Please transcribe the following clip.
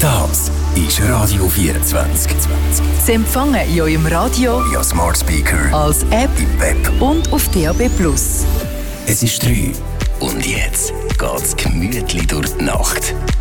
Das ist Radio 24. Sie empfangen in eurem Radio, via Smart Speaker, als App im Web und auf DAB+. Es ist 3 und jetzt geht's gemütlich durch die Nacht.